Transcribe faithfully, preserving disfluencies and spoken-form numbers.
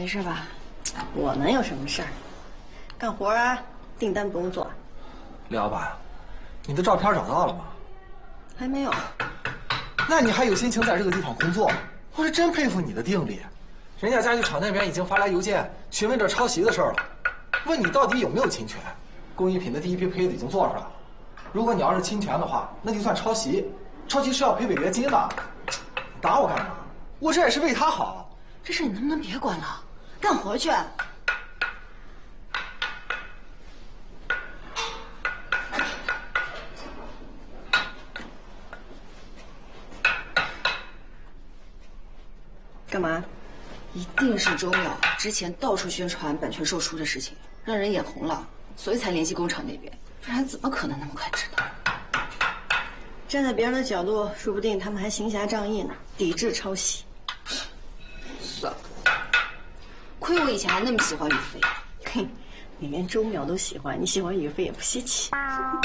没事吧？我能有什么事儿？干活啊，订单不用做。 李老板，你的照片找到了吗？ 还没有。 那你还有心情在这个地方工作？我是真佩服你的定力。人家家具厂那边已经发来邮件询问这抄袭的事儿了，问你到底有没有侵权。工艺品的第一批胚子已经做出来了，如果你要是侵权的话，那就算抄袭。抄袭是要赔违约金的。打我干嘛？我这也是为他好。 这事你能不能别管了，干活去。干嘛？ 一定是周淼之前到处宣传版权售出的事情，让人眼红了，所以才联系工厂那边，不然怎么可能那么快知道？ 站在别人的角度，说不定他们还行侠仗义呢，抵制抄袭。 算了，亏我以前还那么喜欢宇飞。 嘿，你连周淼都喜欢，你喜欢宇飞也不稀奇。